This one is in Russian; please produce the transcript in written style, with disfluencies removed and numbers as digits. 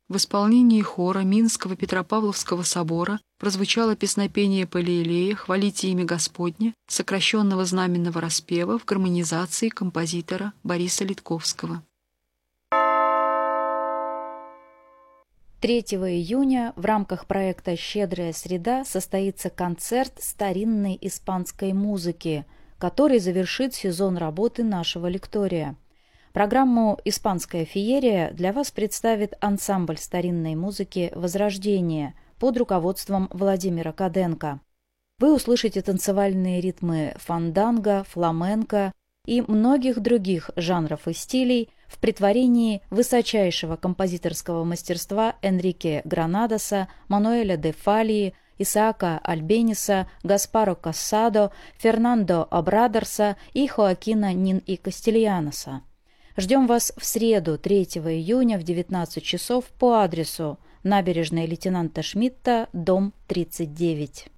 в исполнении хора Минского Петропавловского собора прозвучало песнопение Палиилея «Хвалите имя Господне», сокращенного знаменного распева в гармонизации композитора Бориса Литковского. 3 июня в рамках проекта «Щедрая среда» состоится концерт старинной испанской музыки, который завершит сезон работы нашего лектория. Программу «Испанская феерия» для вас представит ансамбль старинной музыки «Возрождение» под руководством Владимира Каденко. Вы услышите танцевальные ритмы фанданго, фламенко и многих других жанров и стилей в претворении высочайшего композиторского мастерства Энрике Гранадоса, Мануэля де Фалии, Исаака Альбениса, Гаспаро Кассадо, Фернандо Абрадорса и Хоакина Нин и Кастильяноса. Ждем вас в среду, 3 июня в 19 часов по адресу: набережная лейтенанта Шмидта, дом 39.